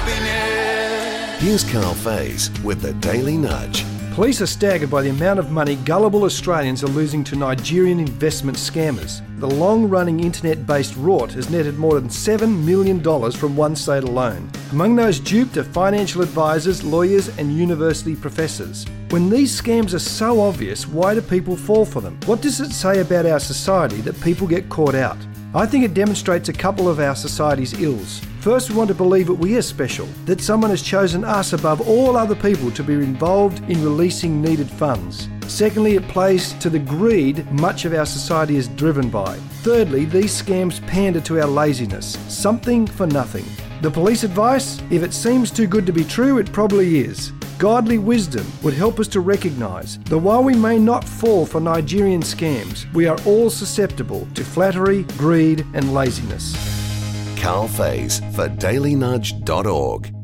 happiness. Here's Carl Faze with the Daily Nudge. Police are staggered by the amount of money gullible Australians are losing to Nigerian investment scammers. The long-running internet-based rort has netted more than $7 million from one state alone. Among those duped are financial advisors, lawyers and university professors. When these scams are so obvious, why do people fall for them? What does it say about our society that people get caught out? I think it demonstrates a couple of our society's ills. First, we want to believe that we are special, that someone has chosen us above all other people to be involved in releasing needed funds. Secondly, it plays to the greed much of our society is driven by. Thirdly, these scams pander to our laziness. Something for nothing. The police advice? If it seems too good to be true, it probably is. Godly wisdom would help us to recognise that while we may not fall for Nigerian scams, we are all susceptible to flattery, greed and laziness. Carl Faze for dailynudge.org.